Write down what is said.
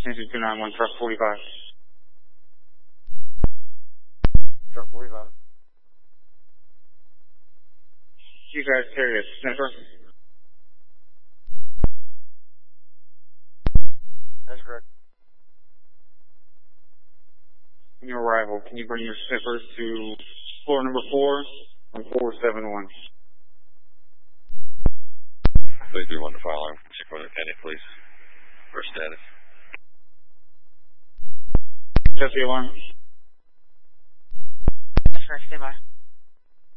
Engine 291, truck 45. Truck 45. You guys carry a sniffer? That's correct. On your arrival, can you bring your sniffers to floor number 4 on 471? Please do 1 to fire alarm. Check for lieutenant, please. For status. Check the alarm. That's correct, stay by.